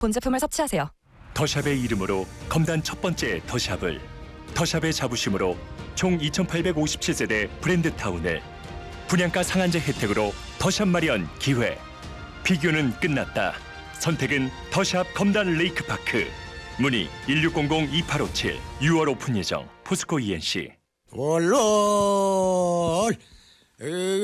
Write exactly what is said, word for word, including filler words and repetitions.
본 제품을 섭취하세요. 더샵의 이름으로 검단 첫 번째 더샵을, 더샵의 자부심으로 총 이천팔백오십칠 세대 브랜드타운을 분양가 상한제 혜택으로 더샵 마련 기회. 비교는 끝났다. 선택은 더샵 검단 레이크파크. 문의 일육공공 이팔오칠. 유월 오픈 예정. 포스코 이엔씨. 월월